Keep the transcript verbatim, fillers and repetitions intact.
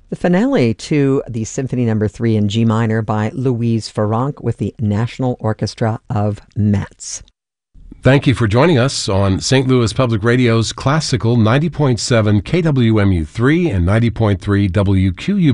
The finale to the Symphony Number Three in G minor by Louise Farrenc with the National Orchestra of Metz. Thank you for joining us on Saint Louis Public Radio's Classical ninety point seven K W M U three and ninety point three W Q U